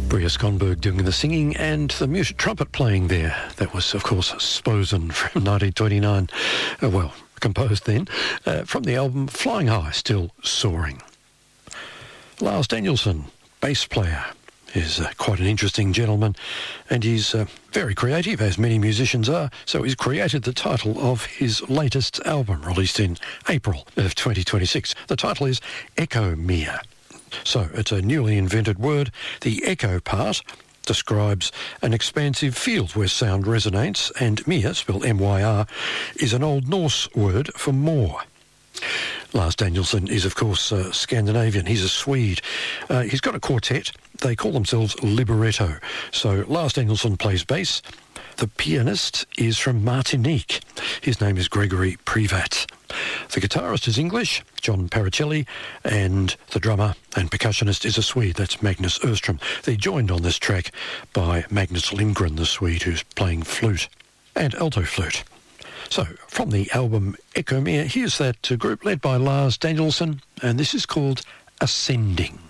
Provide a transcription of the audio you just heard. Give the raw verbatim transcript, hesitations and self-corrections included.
Bria Skonberg doing the singing and the music trumpet playing there. That was, of course, Sposen from nineteen twenty-nine. Uh, well, composed then. Uh, from the album Flying High, Still Soaring. Lars Danielsson, bass player, is uh, quite an interesting gentleman, and he's uh, very creative, as many musicians are, so he's created the title of his latest album, released in April of twenty twenty-six. The title is Echomere. So it's a newly invented word. The echo part describes an expansive field where sound resonates, and myr, spelled M Y R, is an Old Norse word for moor. Lars Danielsson is, of course, uh, Scandinavian. He's a Swede. Uh, he's got a quartet. They call themselves Libretto. So Lars Danielsson plays bass. The pianist is from Martinique. His name is Gregory Privat. The guitarist is English, John Paracelli, and the drummer and percussionist is a Swede, that's Magnus Öström. They're joined on this track by Magnus Lindgren, the Swede, who's playing flute and alto flute. So, from the album Echomere, here's that group led by Lars Danielsson, and this is called Ascending.